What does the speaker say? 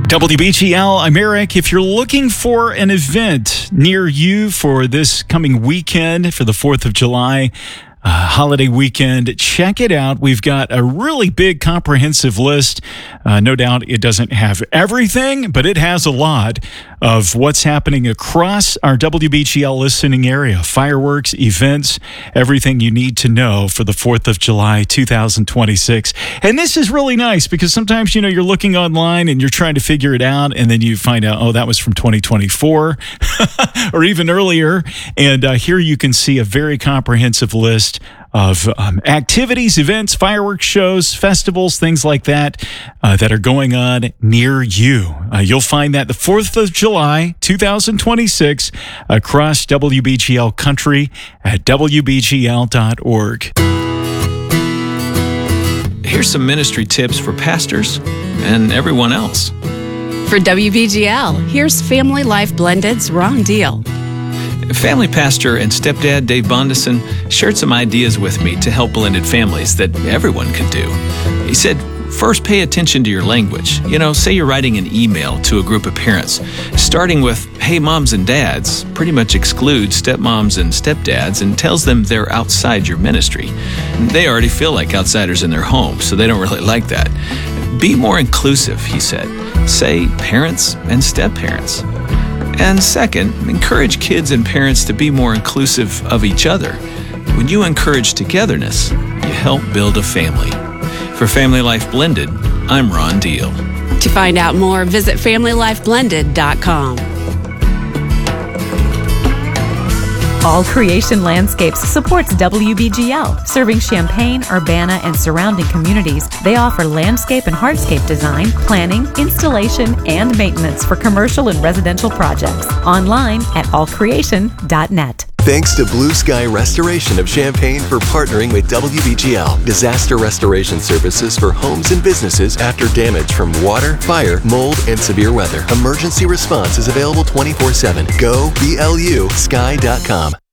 WBGL, I'm Eric. If you're looking for an event near you for this coming weekend, for the 4th of July, holiday weekend, check it out. We've got a really big comprehensive list. No doubt it doesn't have everything, but it has a lot of what's happening across our WBGL listening area. Fireworks, events, everything you need to know for the 4th of July, 2026. And this is really nice because sometimes, you're looking online and you're trying to figure it out, and then you find out, oh, that was from 2024 or even earlier. And here you can see a very comprehensive list of activities, events, fireworks shows, festivals, things like that that are going on near you. You'll find that the 4th of July, 2026, across WBGL country at WBGL.org. Here's some ministry tips for pastors and everyone else. For WBGL, here's Family Life Blended's Ron Deal. Family pastor and stepdad Dave Bondison shared some ideas with me to help blended families that everyone can do. He said, first, pay attention to your language. Say you're writing an email to a group of parents. Starting with, hey, moms and dads, pretty much excludes stepmoms and stepdads and tells them they're outside your ministry. They already feel like outsiders in their home, so they don't really like that. Be more inclusive, he said. Say parents and step-parents. And second, encourage kids and parents to be more inclusive of each other. When you encourage togetherness, you help build a family. For Family Life Blended, I'm Ron Deal. To find out more, visit FamilyLifeBlended.com. All Creation Landscapes supports WBGL, serving Champaign, Urbana, and surrounding communities. They offer landscape and hardscape design, planning, installation, and maintenance for commercial and residential projects. Online at allcreation.net. Thanks to Blue Sky Restoration of Champaign for partnering with WBGL. Disaster restoration services for homes and businesses after damage from water, fire, mold, and severe weather. Emergency response is available 24/7. Go BLUSky.com.